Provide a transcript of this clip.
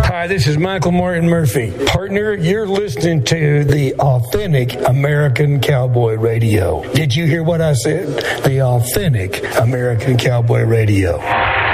Hi, this is Michael Martin Murphy. Partner, you're listening to the Authentic American Cowboy Radio. Did you hear what I said? The Authentic American Cowboy Radio.